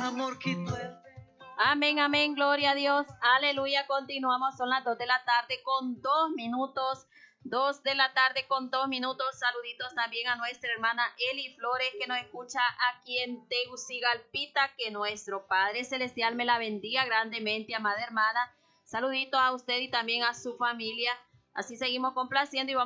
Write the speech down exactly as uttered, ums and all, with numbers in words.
amor quitó el... Amén, amén, gloria a Dios, aleluya. Continuamos, son las dos de la tarde con dos minutos, dos de la tarde con dos minutos. Saluditos también a nuestra hermana Eli Flores, que nos escucha aquí en Tegucigalpita. Que nuestro Padre Celestial me la bendiga grandemente, amada hermana. Saluditos a usted y también a su familia. Así seguimos complaciendo y vamos